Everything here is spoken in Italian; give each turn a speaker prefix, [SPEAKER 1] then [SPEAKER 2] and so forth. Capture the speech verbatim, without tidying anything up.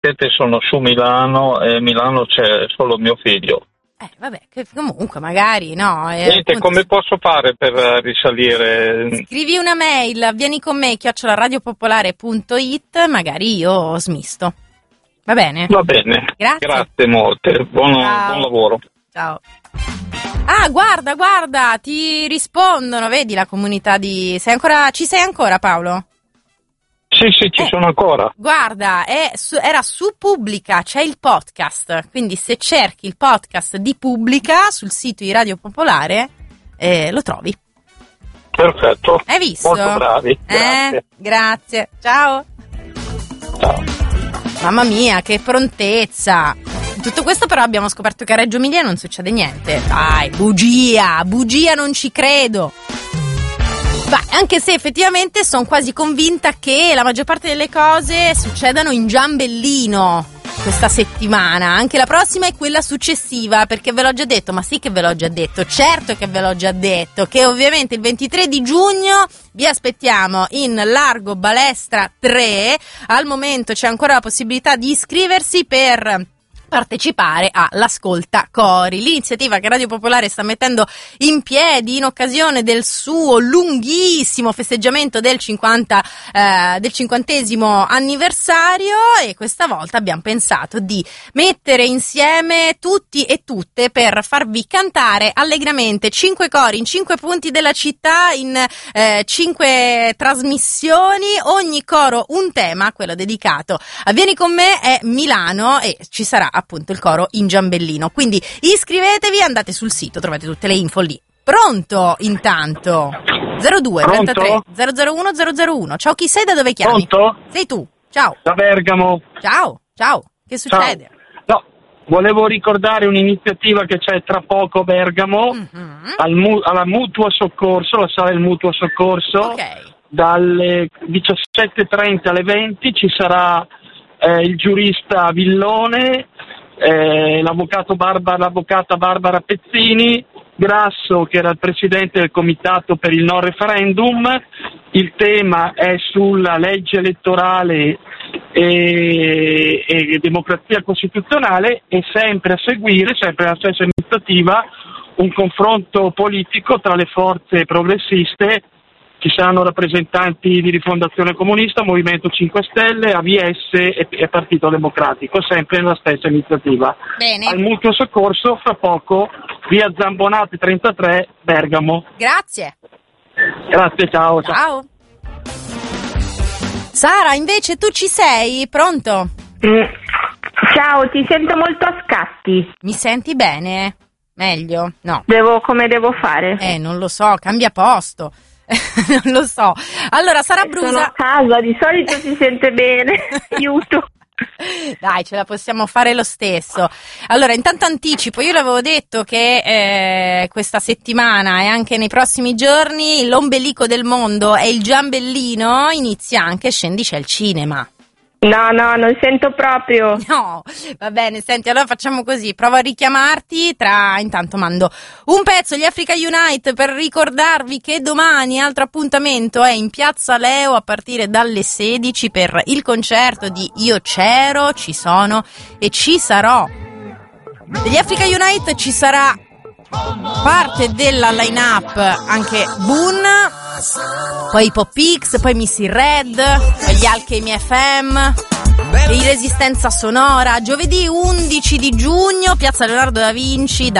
[SPEAKER 1] siete sono su Milano e Milano c'è solo mio figlio.
[SPEAKER 2] Eh, vabbè, che comunque magari, no? Eh,
[SPEAKER 1] Niente,
[SPEAKER 2] appunto,
[SPEAKER 1] come posso fare per risalire?
[SPEAKER 2] scrivi una mail, vieni con me, chiocciola radiopopolare punto it, magari io smisto. Va bene?
[SPEAKER 1] Va bene.
[SPEAKER 2] Grazie.
[SPEAKER 1] Grazie molte, buon, buon lavoro.
[SPEAKER 2] Ciao. Ah, guarda, guarda, ti rispondono, vedi la comunità di... Sei ancora... Ci sei ancora, Paolo?
[SPEAKER 1] Sì, sì, ci
[SPEAKER 2] eh,
[SPEAKER 1] sono ancora.
[SPEAKER 2] Guarda, è su, era su Pubblica, c'è il podcast, quindi se cerchi il podcast di Pubblica sul sito di Radio Popolare, eh, lo trovi.
[SPEAKER 1] Perfetto.
[SPEAKER 2] Hai visto?
[SPEAKER 1] Molto bravi. Grazie.
[SPEAKER 2] Eh, grazie. Ciao.
[SPEAKER 1] Ciao.
[SPEAKER 2] Mamma mia, che prontezza. Tutto questo però abbiamo scoperto che a Reggio Emilia non succede niente. Dai, bugia, bugia, non ci credo. Beh, anche se effettivamente sono quasi convinta che la maggior parte delle cose succedano in Giambellino questa settimana. Anche la prossima è quella successiva, perché ve l'ho già detto. Ma sì che ve l'ho già detto, certo che ve l'ho già detto, che ovviamente il ventitré di giugno vi aspettiamo in Largo Balestra tre. Al momento c'è ancora la possibilità di iscriversi per partecipare all'Ascolta Cori, l'iniziativa che Radio Popolare sta mettendo in piedi in occasione del suo lunghissimo festeggiamento del cinquanta eh, del cinquantesimo anniversario, e questa volta abbiamo pensato di mettere insieme tutti e tutte per farvi cantare allegramente cinque cori in cinque punti della città, in eh, cinque trasmissioni, ogni coro un tema, quello dedicato a Vieni con me è Milano, e ci sarà appunto il coro in Giambellino. Quindi iscrivetevi, andate sul sito, trovate tutte le info lì. Pronto intanto? zero due trentatré zero zero uno zero zero uno. Ciao, chi sei, da dove chiami?
[SPEAKER 3] Pronto?
[SPEAKER 2] Sei tu. Ciao.
[SPEAKER 3] Da Bergamo.
[SPEAKER 2] Ciao, ciao. Che succede?
[SPEAKER 3] Ciao. No, volevo ricordare un'iniziativa che c'è tra poco a Bergamo, mm-hmm. al mu- alla Mutuo Soccorso, la sala del Mutuo Soccorso.
[SPEAKER 2] Ok.
[SPEAKER 3] Dalle diciassette e trenta alle venti ci sarà eh, il giurista Villone, eh, l'avvocato Barbara, l'avvocata Barbara Pezzini, Grasso, che era il presidente del comitato per il no referendum. Il tema è sulla legge elettorale e, e democrazia costituzionale, e sempre a seguire, sempre la stessa iniziativa, un confronto politico tra le forze progressiste. Ci saranno rappresentanti di Rifondazione Comunista, Movimento cinque Stelle, A V S e, e Partito Democratico, sempre nella stessa iniziativa.
[SPEAKER 2] Bene.
[SPEAKER 3] Al Mutuo Soccorso, fra poco, via Zambonati trentatré, Bergamo.
[SPEAKER 2] Grazie.
[SPEAKER 3] Grazie, ciao.
[SPEAKER 2] Ciao. Ciao. Sara, invece tu ci sei? Pronto?
[SPEAKER 4] Mm. Ciao, ti sento molto a scatti.
[SPEAKER 2] Mi senti bene? Meglio? No.
[SPEAKER 4] Devo, come devo fare?
[SPEAKER 2] Eh, non lo so, cambia posto. Non lo so. Allora, Sara Brusa...
[SPEAKER 4] Sono a casa, di solito si sente bene. Aiuto.
[SPEAKER 2] Dai, ce la possiamo fare lo stesso. Allora, intanto anticipo, io l'avevo detto che eh, questa settimana e anche nei prossimi giorni l'ombelico del mondo è il Giambellino, inizia anche Scendi c'è il cinema.
[SPEAKER 4] No, no, non sento proprio.
[SPEAKER 2] No, va bene, senti, allora facciamo così, provo a richiamarti, tra intanto mando un pezzo, gli Africa Unite, per ricordarvi che domani altro appuntamento è in Piazza Leo a partire dalle sedici per il concerto di Io c'ero, ci sono e ci sarò. Degli Africa Unite ci sarà parte della line-up anche Boone, poi i Pop X, poi Missy Red, poi gli Alchemy F M, i Resistenza Sonora. Giovedì undici di giugno, Piazza Leonardo da Vinci,